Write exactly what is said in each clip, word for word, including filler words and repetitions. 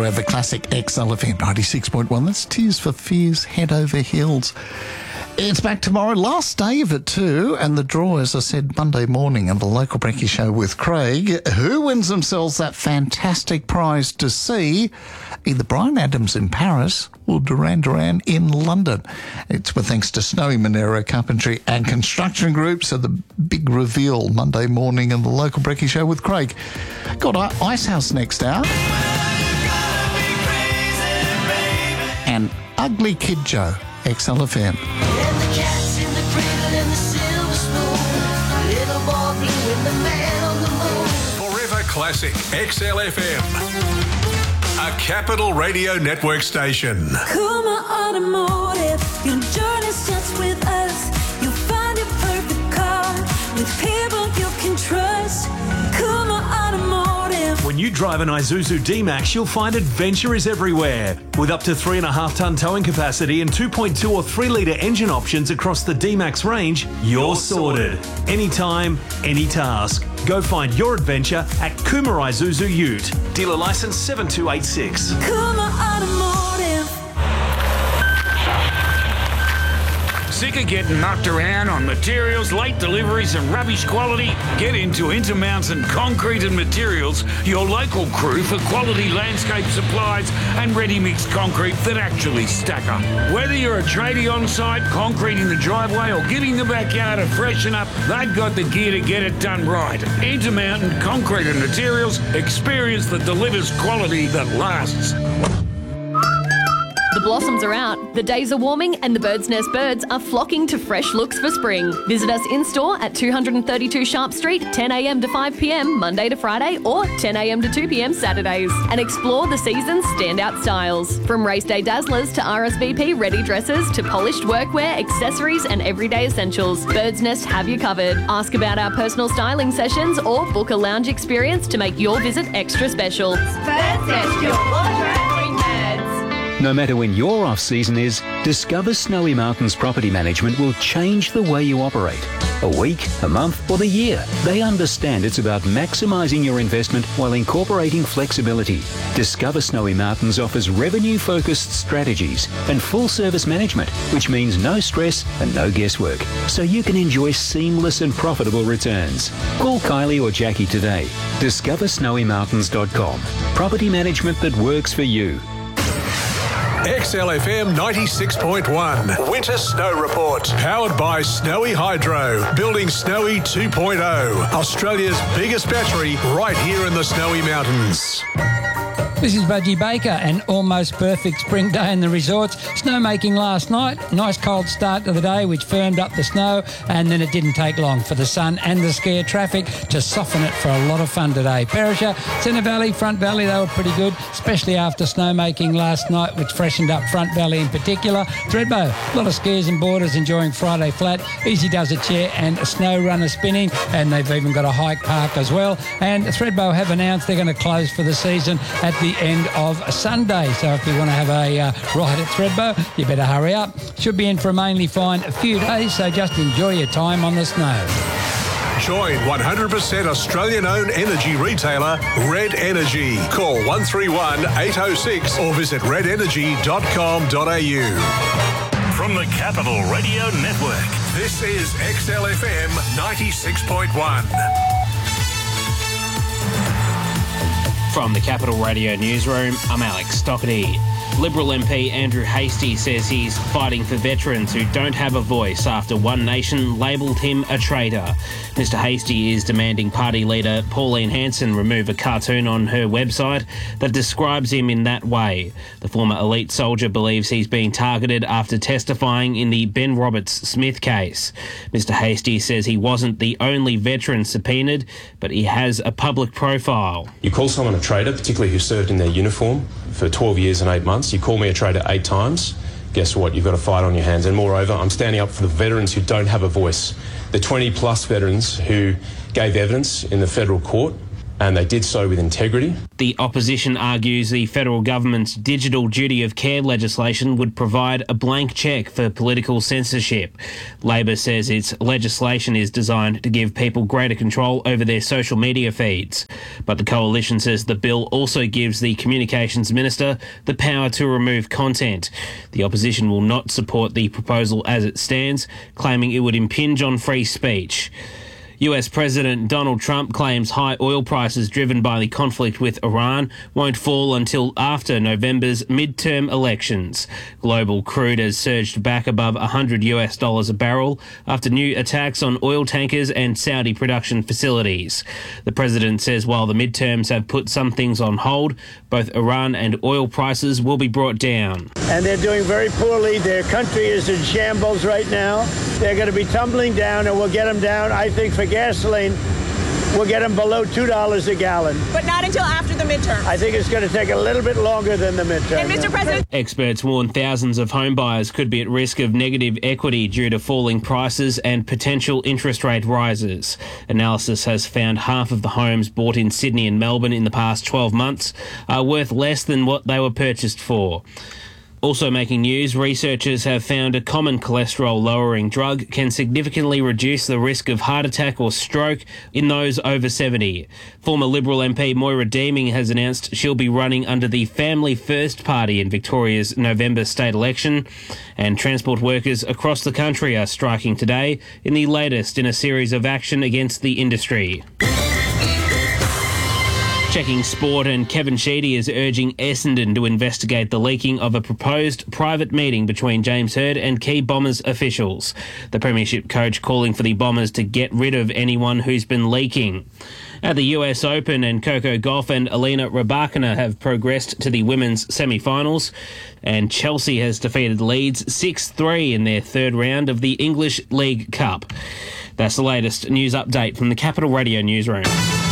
We have the classic X L F M ninety-six point one. That's Tears for Fears, Head Over Heels. It's back tomorrow, last day of it too, and the draw, as I said, Monday morning on the Local Brekkie Show with Craig. Who wins themselves that fantastic prize to see either Bryan Adams in Paris or Duran Duran in London? It's with thanks to Snowy Monero Carpentry and Construction Group, so the big reveal Monday morning on the Local Brekkie Show with Craig. Got Icehouse next hour. And Ugly Kid Joe, X L F M. Forever Classic X L F M, a Capital Radio Network station. Kuma Automotive, your journey starts with us. You'll find your perfect car with people you can trust. Kuma Automotive. When you drive an Isuzu D-Max, you'll find adventure is everywhere. With up to three and a half tonne towing capacity and two point two or three litre engine options across the D-Max range, you're sorted. Anytime, any task. Go find your adventure at Kuma Isuzu Ute. Dealer licence seven two eight six. Kuma Automotive. Sick of getting knocked around on materials, late deliveries and rubbish quality? Get into Intermountain Concrete and Materials, your local crew for quality landscape supplies and ready-mix concrete that actually stack up. Whether you're a tradie on site, concreting the driveway or giving the backyard a freshen up, they've got the gear to get it done right. Intermountain Concrete and Materials, experience that delivers quality that lasts. The blossoms are out, the days are warming, and the Bird's Nest birds are flocking to fresh looks for spring. Visit us in-store at two thirty-two Sharp Street, ten a m to five p m Monday to Friday, or ten a m to two p m Saturdays, and explore the season's standout styles. From race day dazzlers to R S V P ready dresses to polished workwear, accessories, and everyday essentials, Bird's Nest have you covered. Ask about our personal styling sessions or book a lounge experience to make your visit extra special. Bird's Nest, your wardrobe for nerds. No matter when your off-season is, Discover Snowy Mountains Property Management will change the way you operate. A week, a month, or the year, they understand it's about maximising your investment while incorporating flexibility. Discover Snowy Mountains offers revenue-focused strategies and full-service management, which means no stress and no guesswork, so you can enjoy seamless and profitable returns. Call Kylie or Jackie today. discover snowy mountains dot com. Property management that works for you. X L F M ninety-six point one Winter Snow Report. Powered by Snowy Hydro. Building Snowy two point oh. Australia's biggest battery right here in the Snowy Mountains. This is Budgie Baker, an almost perfect spring day in the resorts. Snowmaking last night, nice cold start to the day which firmed up the snow, and then it didn't take long for the sun and the scare traffic to soften it for a lot of fun today. Perisher, Centre Valley, Front Valley, they were pretty good, especially after snowmaking last night which freshened up Front Valley in particular. Thredbo, a lot of skiers and boarders enjoying Friday flat. Easy Does It chair and a snow runner spinning, and they've even got a hike park as well. And Thredbo have announced they're going to close for the season at the end of Sunday. So if you want to have a uh, ride at Thredbo, you better hurry up. Should be in for a mainly fine a few days, so just enjoy your time on the snow. Join one hundred percent Australian-owned energy retailer Red Energy. Call one three one, eight oh six or visit red energy dot com dot a u. From the Capital Radio Network, this is X L F M ninety-six point one. From the Capital Radio Newsroom, I'm Alex Stockerty. Liberal M P Andrew Hastie says he's fighting for veterans who don't have a voice after One Nation labelled him a traitor. Mister Hastie is demanding party leader Pauline Hanson remove a cartoon on her website that describes him in that way. The former elite soldier believes he's being targeted after testifying in the Ben Roberts-Smith case. Mister Hastie says he wasn't the only veteran subpoenaed, but he has a public profile. You call someone a traitor, particularly who served in their uniform for twelve years and eight months. You call me a traitor eight times. Guess what? You've got a fight on your hands. And moreover, I'm standing up for the veterans who don't have a voice. The twenty plus veterans who gave evidence in the federal court and they did so with integrity. The opposition argues the federal government's digital duty of care legislation would provide a blank cheque for political censorship. Labor says its legislation is designed to give people greater control over their social media feeds. But the coalition says the bill also gives the communications minister the power to remove content. The opposition will not support the proposal as it stands, claiming it would impinge on free speech. U S President Donald Trump claims high oil prices driven by the conflict with Iran won't fall until after November's midterm elections. Global crude has surged back above one hundred US dollars a barrel after new attacks on oil tankers and Saudi production facilities. The president says while the midterms have put some things on hold, both Iran and oil prices will be brought down. And they're doing very poorly. Their country is in shambles right now. They're going to be tumbling down, and we'll get them down, I think, for gasoline, we'll get them below two dollars a gallon. But not until after the midterm. I think it's going to take a little bit longer than the midterm. And Mister President... Experts warn thousands of home buyers could be at risk of negative equity due to falling prices and potential interest rate rises. Analysis has found half of the homes bought in Sydney and Melbourne in the past twelve months are worth less than what they were purchased for. Also making news, researchers have found a common cholesterol-lowering drug can significantly reduce the risk of heart attack or stroke in those over seventy. Former Liberal M P Moira Deeming has announced she'll be running under the Family First Party in Victoria's November state election, and transport workers across the country are striking today in the latest in a series of action against the industry. Checking sport, and Kevin Sheedy is urging Essendon to investigate the leaking of a proposed private meeting between James Hird and key Bombers officials. The Premiership coach calling for the Bombers to get rid of anyone who's been leaking. At the U S Open, and Coco Gauff and Alina Rybakina have progressed to the women's semi-finals, and Chelsea has defeated Leeds six three in their third round of the English League Cup. That's the latest news update from the Capital Radio newsroom.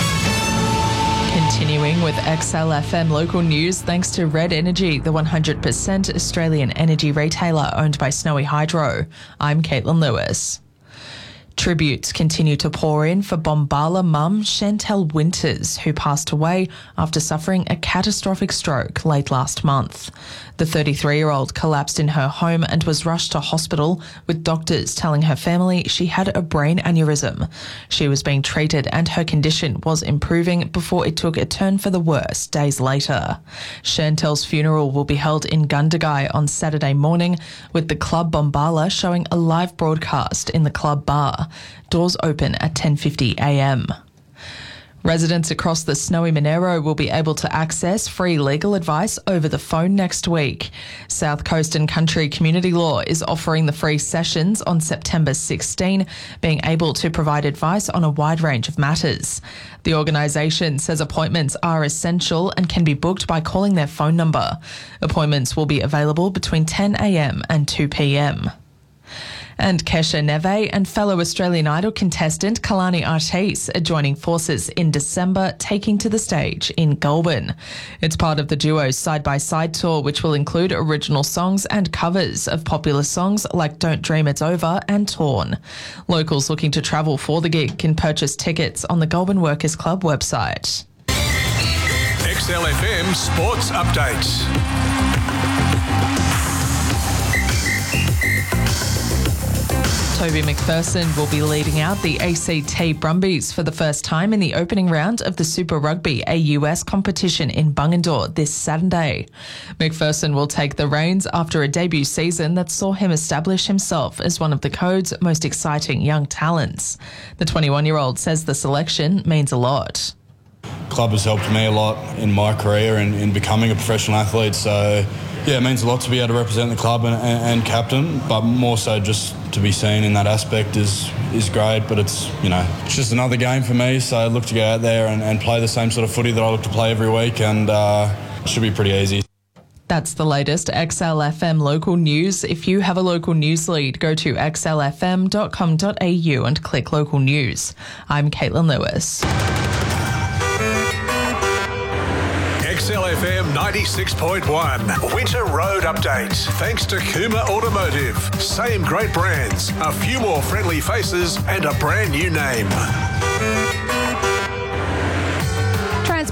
Continuing with X L F M local news, thanks to Red Energy, the one hundred percent Australian energy retailer owned by Snowy Hydro. I'm Caitlin Lewis. Tributes continue to pour in for Bombala mum Chantel Winters, who passed away after suffering a catastrophic stroke late last month. The thirty-three-year-old collapsed in her home and was rushed to hospital, with doctors telling her family she had a brain aneurysm. She was being treated and her condition was improving before it took a turn for the worse days later. Chantel's funeral will be held in Gundagai on Saturday morning, with the Club Bombala showing a live broadcast in the club bar. Doors open at ten fifty a m. Residents across the snowy Monero will be able to access free legal advice over the phone next week. South Coast and Country Community Law is offering the free sessions on September sixteenth, being able to provide advice on a wide range of matters. The organisation says appointments are essential and can be booked by calling their phone number. Appointments will be available between ten a m and two p m. And Kesha Neve and fellow Australian Idol contestant Kalani Artis are joining forces in December, taking to the stage in Goulburn. It's part of the duo's side-by-side tour, which will include original songs and covers of popular songs like Don't Dream It's Over and Torn. Locals looking to travel for the gig can purchase tickets on the Goulburn Workers Club website. X L F M Sports Update. Toby McPherson will be leading out the A C T Brumbies for the first time in the opening round of the Super Rugby A U S competition in Bungendore this Saturday. McPherson will take the reins after a debut season that saw him establish himself as one of the code's most exciting young talents. The twenty-one-year-old says the selection means a lot. Club has helped me a lot in my career and in becoming a professional athlete, so yeah, it means a lot to be able to represent the club and, and, and captain, but more so just to be seen in that aspect is is great. But it's, you know, it's just another game for me, so I look to go out there and, and play the same sort of footy that I look to play every week, and uh, it should be pretty easy. That's the latest X L F M local news. If you have a local news lead, go to x l f m dot com dot a u and click local news. I'm Caitlin Lewis. X L F M ninety-six point one Winter Road Update. Thanks to Kuma Automotive. Same great brands, a few more friendly faces and a brand new name.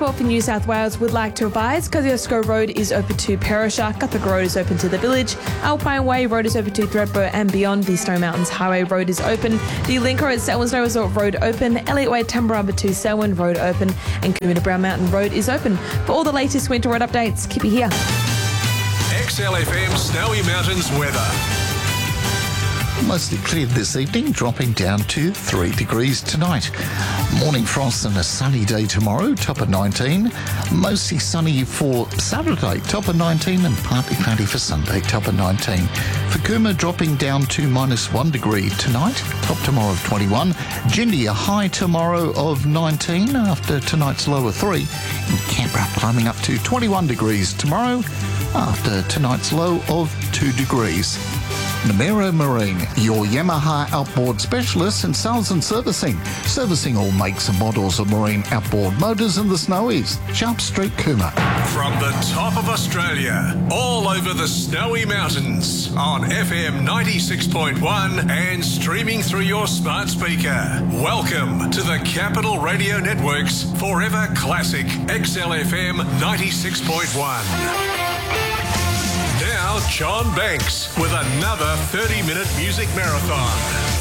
Transport for New South Wales would like to advise Kosciuszko Road is open to Perisher, Guthrie Road is open to the Village, Alpine Way Road is open to Thredbo and beyond. The Snowy Mountains Highway Road is open. The Link Road at Selwyn Snow Resort Road open. Elliott Way Tumbarumba to Selwyn Road open. And Coomera to Brown Mountain Road is open. For all the latest winter road updates, keep it here. X L F M Snowy Mountains weather. Mostly cleared this evening, dropping down to three degrees tonight. Morning frost and a sunny day tomorrow, top of nineteen. Mostly sunny for Saturday, top of nineteen, and partly cloudy for Sunday, top of nineteen. For Coomera, dropping down to minus one degree tonight, top tomorrow of twenty-one. Jindy, a high tomorrow of nineteen after tonight's low of three. And Canberra climbing up to twenty-one degrees tomorrow after tonight's low of two degrees. Namero Marine, your Yamaha outboard specialist in sales and servicing. Servicing all makes and models of marine outboard motors in the Snowies. Sharp Street, Coomera. From the top of Australia, all over the Snowy Mountains, on F M ninety-six point one and streaming through your smart speaker. Welcome to the Capital Radio Network's Forever Classic X L F M ninety-six point one. Now, John Banks with another thirty-minute music marathon.